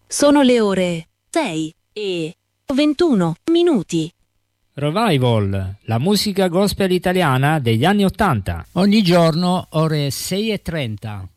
Sono le ore 6:21. Revival, la musica gospel italiana degli anni '80. Ogni giorno ore 6:30.